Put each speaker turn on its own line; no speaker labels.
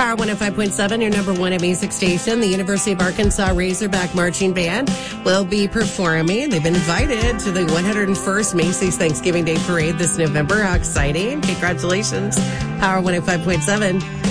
Power 105.7, your number one music station. The University of Arkansas Razorback Marching Band will be performing. They've been invited to the 101st Macy's Thanksgiving Day Parade this November. How exciting. Congratulations. Power 105.7.